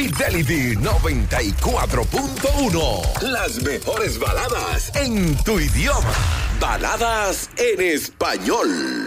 Fidelity 94.1. Las mejores baladas en tu idioma. Baladas en español.